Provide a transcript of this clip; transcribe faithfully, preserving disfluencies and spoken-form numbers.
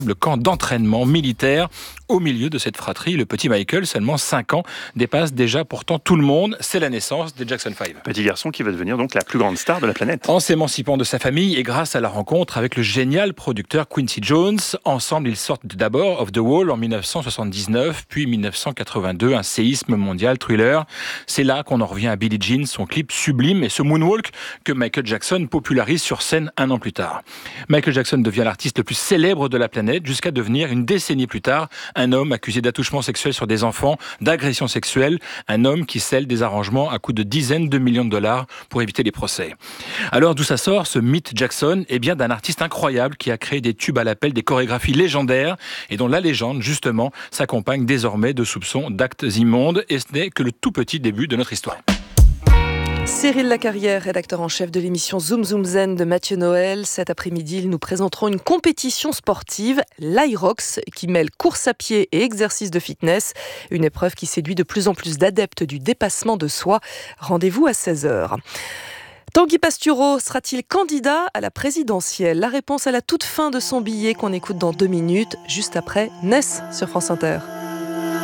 le camp d'entraînement militaire. Au milieu de cette fratrie, le petit Michael, seulement cinq ans, dépasse déjà pourtant tout le monde. C'est la naissance des Jackson cinq. Petit garçon qui va devenir donc la plus grande star de la planète. En s'émancipant de sa famille et grâce à la rencontre avec le génial producteur Quincy Jones, ensemble ils sortent d'abord Off the Wall en dix-neuf cent soixante-dix-neuf, puis dix-neuf cent quatre-vingt-deux, un séisme mondial thriller. C'est là qu'on en revient à Billie Jean, son clip sublime et ce moonwalk que Michael Jackson popularise sur scène un an plus tard. Michael Jackson devient l'artiste le plus célèbre de la planète jusqu'à devenir une décennie plus tard un homme accusé d'attouchement sexuel sur des enfants, d'agression sexuelle, un homme qui scelle des arrangements à coût de dizaines de millions de dollars pour éviter les procès. Alors d'où ça sort ce mythe Jackson? Eh bien d'un artiste incroyable qui a créé des tubes à l'appel, des chorégraphies légendaires et dont la légende justement s'accompagne désormais de soupçons d'actes immondes, et ce n'est que le tout petit début de notre histoire. Cyril Lacarrière, rédacteur en chef de l'émission Zoom Zoom Zen de Mathieu Noël. Cet après-midi, nous présenterons une compétition sportive, l'Irox, qui mêle course à pied et exercice de fitness. Une épreuve qui séduit de plus en plus d'adeptes du dépassement de soi. Rendez-vous à seize heures. Tanguy Pastureau sera-t-il candidat à la présidentielle? La réponse à la toute fin de son billet qu'on écoute dans deux minutes, juste après Ness sur France Inter.